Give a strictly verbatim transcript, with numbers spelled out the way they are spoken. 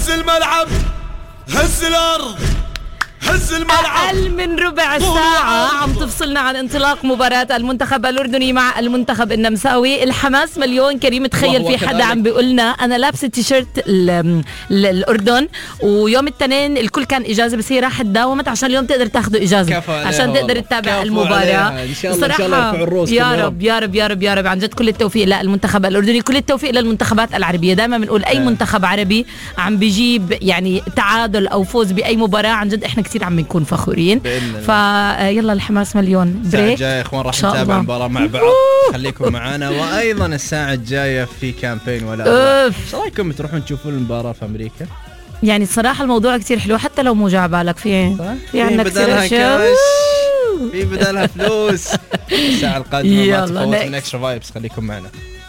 هز الملعب، هز الأرض، هز الملعب. أقل من ربع ساعة عم تفصلنا عن انطلاق مباراة المنتخب الأردني مع المنتخب النمساوي. الحماس مليون. كريم تخيل في حدا عم بيقولنا أنا لابسة تيشيرت الأردن ويوم التنين الكل كان إجازة بس هي راحت داومت عشان اليوم تقدر تاخده إجازة عشان تقدر تتابع المباراة. صراحة يا رب يا رب يا رب يا رب عن جد كل التوفيق للمنتخب الأردني، كل التوفيق للمنتخبات العربية. دائما بنقول أي منتخب عربي عم بيجيب يعني تعادل أو فوز بأي مباراة عن جد إحنا كثير عم نكون فخورين. فيلا الحماس مليون. بريك الجاية يا اخوان راح نتابع المباراة مع بعض. خليكم معنا. وايضا الساعة الجاية في كامبين ولا ايش رايكم تروحون تشوفون المباراة في امريكا؟ يعني الصراحة الموضوع كتير حلو حتى لو مو جاع بالك في في عندك بدلها كاش، في بدلها فلوس. الساعة القادمة ما تفوت من اكسترا فايبس. خليكم معنا.